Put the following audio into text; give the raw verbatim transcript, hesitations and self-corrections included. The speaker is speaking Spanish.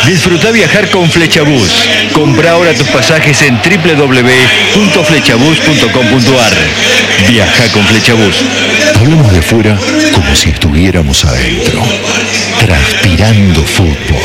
Disfruta viajar con Flechabús. Compra ahora tus pasajes en doble u doble u doble u punto flechabús punto com punto ar. Viaja con Flechabús. Hablamos de fuera como si estuviéramos adentro. Transpirando fútbol.